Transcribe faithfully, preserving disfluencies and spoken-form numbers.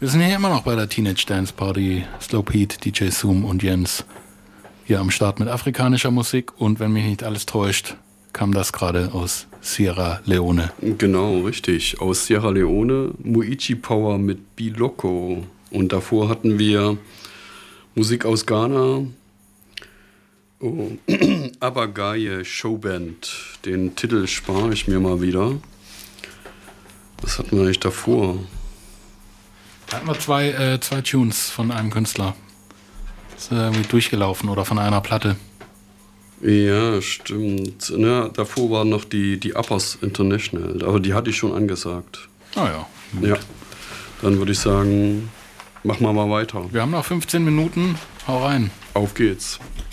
Wir sind hier immer noch bei der Teenage Dance Party. Slow Pete, D J Zoom und Jens hier am Start mit afrikanischer Musik. Und wenn mich nicht alles täuscht, kam das gerade aus Sierra Leone. Genau, richtig. Aus Sierra Leone, Muichi Power mit Biloko. Und davor hatten wir Musik aus Ghana, oh. Abagaye Showband. Den Titel spare ich mir mal wieder. Was hatten wir eigentlich davor? Da hatten wir zwei, äh, zwei Tunes von einem Künstler. Das ist irgendwie durchgelaufen oder von einer Platte. Ja, stimmt. Ja, davor waren noch die, die Uppers International, aber die hatte ich schon angesagt. Ah ja. Gut. Ja, dann würde ich sagen, machen wir mal weiter. Wir haben noch fünfzehn Minuten. Hau rein. Auf geht's.